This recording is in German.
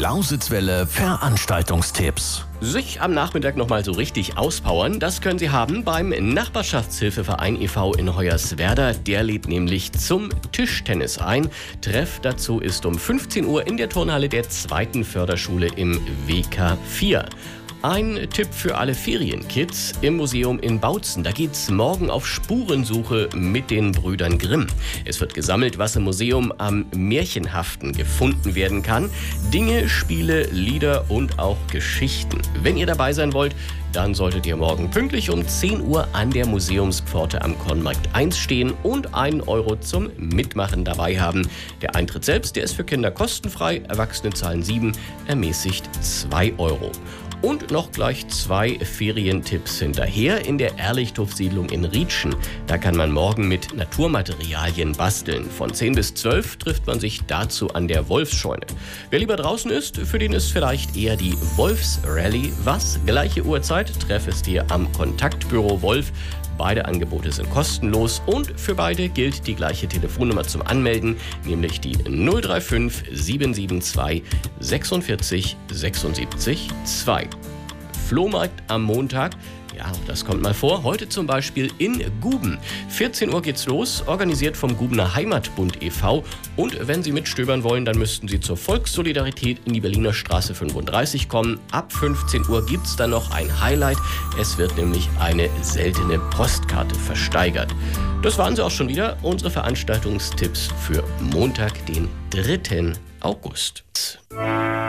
Lausitzwelle Veranstaltungstipps. Sich am Nachmittag nochmal so richtig auspowern, das können Sie haben beim Nachbarschaftshilfeverein e.V. in Hoyerswerda. Der lädt nämlich zum Tischtennis ein. Treff dazu ist um 15 Uhr in der Turnhalle der 2. Förderschule im WK 4. Ein Tipp für alle Ferienkids im Museum in Bautzen. Da geht's morgen auf Spurensuche mit den Brüdern Grimm. Es wird gesammelt, was im Museum am Märchenhaften gefunden werden kann. Dinge, Spiele, Lieder und auch Geschichten. Wenn ihr dabei sein wollt, dann solltet ihr morgen pünktlich um 10 Uhr an der Museumspforte am Kornmarkt 1 stehen und 1 Euro zum Mitmachen dabei haben. Der Eintritt selbst, der ist für Kinder kostenfrei, Erwachsene zahlen 7, ermäßigt 2 Euro. Und noch gleich 2 Ferientipps hinterher in der Ehrlichthofsiedlung in Rietschen. Da kann man morgen mit Naturmaterialien basteln. Von 10 bis 12 trifft man sich dazu an der Wolfsscheune. Wer lieber draußen ist, für den ist vielleicht eher die Wolfsrallye was. Gleiche Uhrzeit, Treff ist hier am Kontaktbüro Wolf. Beide Angebote sind kostenlos und für beide gilt die gleiche Telefonnummer zum Anmelden, nämlich die 035 772 46 76 2. Flohmarkt am Montag. Ja, das kommt mal vor. Heute zum Beispiel in Guben. 14 Uhr geht's los, organisiert vom Gubener Heimatbund e.V. Und wenn Sie mitstöbern wollen, dann müssten Sie zur Volkssolidarität in die Berliner Straße 35 kommen. Ab 15 Uhr gibt's dann noch ein Highlight. Es wird nämlich eine seltene Postkarte versteigert. Das waren sie auch schon wieder, unsere Veranstaltungstipps für Montag, den 3. August.